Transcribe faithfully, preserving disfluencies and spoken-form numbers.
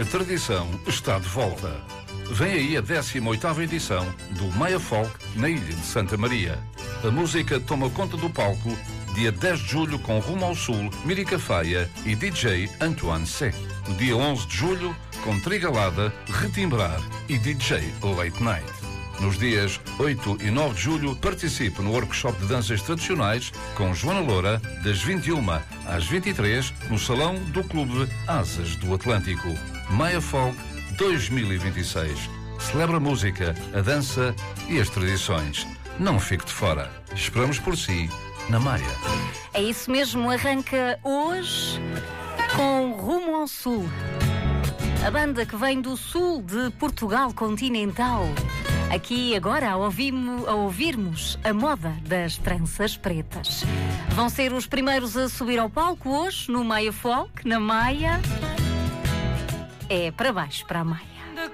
A tradição está de volta. Vem aí a décima oitava edição do Maia Folk na Ilha de Santa Maria. A música toma conta do palco dia dez de julho com Rumo ao Sul, Mirica Faia e D J Antoine C. Dia onze de julho com Trigalada, Retimbrar e D J Late Night. Nos dias oito e nove de julho, participe no workshop de danças tradicionais com Joana Loura, das vinte e uma às vinte e três, no Salão do Clube Asas do Atlântico. Maia Folk dois mil e vinte e seis. Celebra a música, a dança e as tradições. Não fique de fora. Esperamos por si na Maia. É isso mesmo, arranca hoje com Rumo ao Sul. A banda que vem do sul de Portugal continental. Aqui agora a, ouvimos, a ouvirmos a moda das tranças pretas. Vão ser os primeiros a subir ao palco hoje no Maia Folk, na Maia. É para baixo, para a Maia.